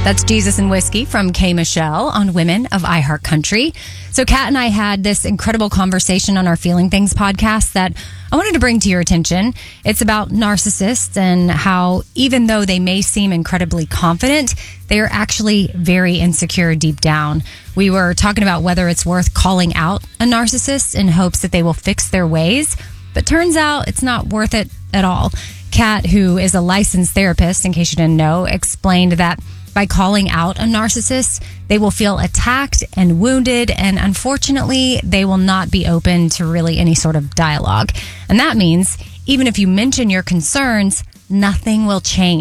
That's Jesus and Whiskey from K. Michelle on Women of iHeartCountry. So Kat and I had this incredible conversation on our Feeling Things podcast that I wanted to bring to your attention. It's about narcissists and how even though they may seem incredibly confident, they are actually very insecure deep down. We were talking about whether it's worth calling out a narcissist in hopes that they will fix their ways, but turns out it's not worth it at all. Kat, who is a licensed therapist, in case you didn't know, explained that by calling out a narcissist, they will feel attacked and wounded, and unfortunately, they will not be open to really any sort of dialogue. And that means even if you mention your concerns, nothing will change.